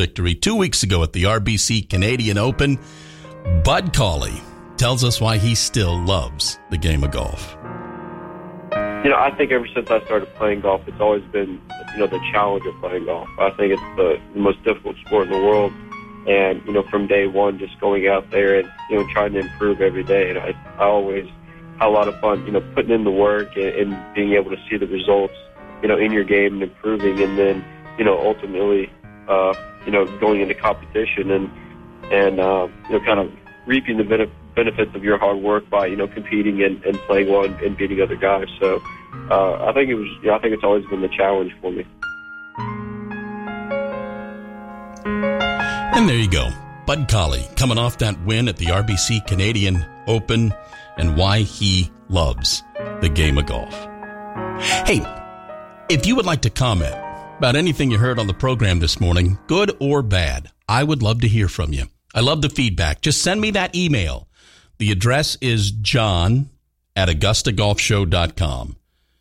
victory 2 weeks ago at the RBC Canadian Open. Bud Cauley tells us why he still loves the game of golf. I think ever since I started playing golf, it's always been, the challenge of playing golf. I think it's the most difficult sport in the world. And, from day one, just going out there and, trying to improve every day. And I always had a lot of fun, putting in the work and being able to see the results, in your game and improving. And then, ultimately, going into competition and kind of reaping the benefits of your hard work by, competing and playing well and beating other guys. So I think it's always been the challenge for me. And there you go. Bud Cauley coming off that win at the RBC Canadian Open and why he loves the game of golf. Hey, if you would like to comment about anything you heard on the program this morning, good or bad, I would love to hear from you. I love the feedback. Just send me that email. The address is john@AugustaGolfShow.com.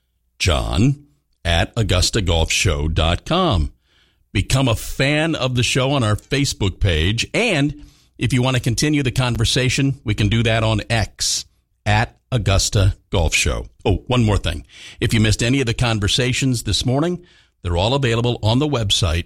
john@AugustaGolfShow.com. Become a fan of the show on our Facebook page. And if you want to continue the conversation, we can do that on X @Augusta Golf Show. Oh, one more thing. If you missed any of the conversations this morning, they're all available on the website,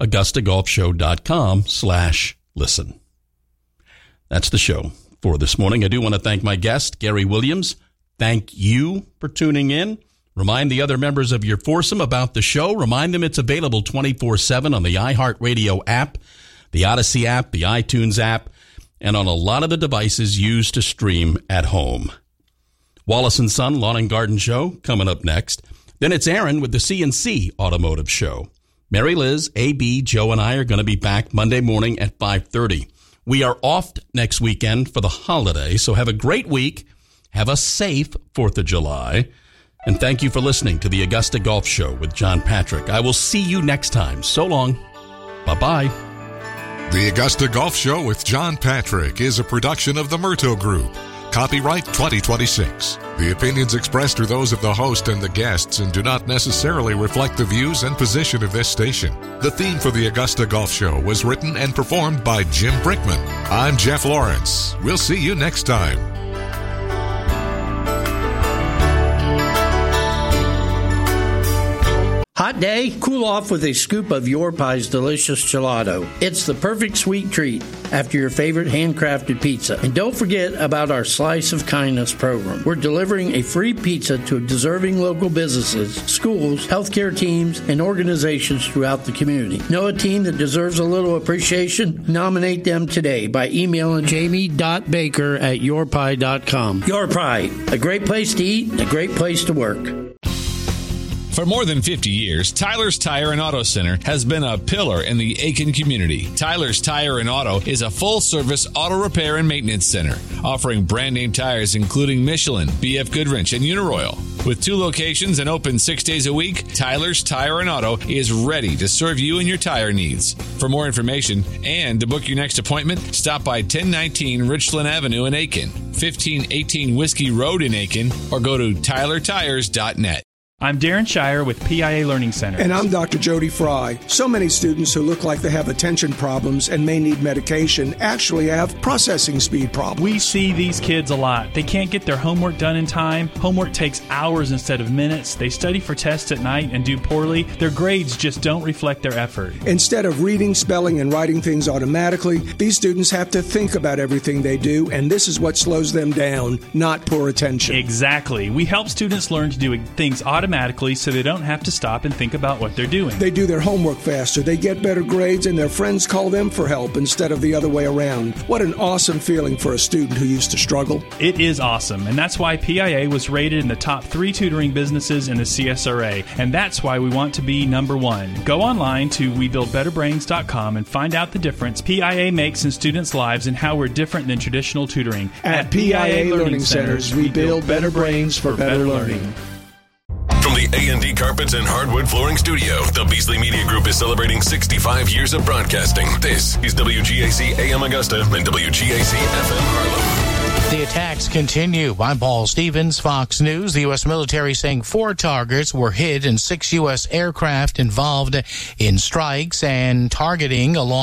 AugustaGolfShow.com/listen. That's the show for this morning. I do want to thank my guest, Gary Williams. Thank you for tuning in. Remind the other members of your foursome about the show. Remind them it's available 24/7 on the iHeartRadio app, the Odyssey app, the iTunes app, and on a lot of the devices used to stream at home. Wallace & Son Lawn and Garden Show coming up next. Then it's Aaron with the C&C Automotive Show. Mary Liz, AB, Joe, and I are going to be back Monday morning at 5:30. We are off next weekend for the holiday, so have a great week. Have a safe 4th of July. And thank you for listening to the Augusta Golf Show with John Patrick. I will see you next time. So long. Bye-bye. The Augusta Golf Show with John Patrick is a production of the Murto Group. Copyright 2026. The opinions expressed are those of the host and the guests and do not necessarily reflect the views and position of this station. The theme for the Augusta Golf Show was written and performed by Jim Brickman. I'm Jeff Lawrence. We'll see you next time. Hot day? Cool off with a scoop of Your Pie's delicious gelato. It's the perfect sweet treat after your favorite handcrafted pizza. And don't forget about our Slice of Kindness program. We're delivering a free pizza to deserving local businesses, schools, healthcare teams, and organizations throughout the community. Know a team that deserves a little appreciation? Nominate them today by emailing jamie.baker@yourpie.com. Your Pie, a great place to eat and a great place to work. For more than 50 years, Tyler's Tire and Auto Center has been a pillar in the Aiken community. Tyler's Tire and Auto is a full-service auto repair and maintenance center, offering brand-name tires including Michelin, BF Goodwrench, and Uniroyal. With 2 locations and open 6 days a week, Tyler's Tire and Auto is ready to serve you and your tire needs. For more information and to book your next appointment, stop by 1019 Richland Avenue in Aiken, 1518 Whiskey Road in Aiken, or go to tylertires.net. I'm Darren Shire with PIA Learning Center. And I'm Dr. Jody Fry. So many students who look like they have attention problems and may need medication actually have processing speed problems. We see these kids a lot. They can't get their homework done in time. Homework takes hours instead of minutes. They study for tests at night and do poorly. Their grades just don't reflect their effort. Instead of reading, spelling, and writing things automatically, these students have to think about everything they do, and this is what slows them down, not poor attention. Exactly. We help students learn to do things automatically so they don't have to stop and think about what they're doing. They do their homework faster, they get better grades, and their friends call them for help instead of the other way around. What an awesome feeling for a student who used to struggle. It is awesome, and that's why PIA was rated in the top 3 tutoring businesses in the CSRA, and that's why we want to be number 1. Go online to WeBuildBetterBrains.com and find out the difference PIA makes in students' lives and how we're different than traditional tutoring. At PIA Learning Centers, we build better brains for better learning. From the A&D Carpets and Hardwood Flooring Studio, the Beasley Media Group is celebrating 65 years of broadcasting. This is WGAC AM Augusta and WGAC FM Harlem. The attacks continue. I'm Paul Stevens, Fox News. The U.S. military saying 4 targets were hit and 6 U.S. aircraft involved in strikes and targeting along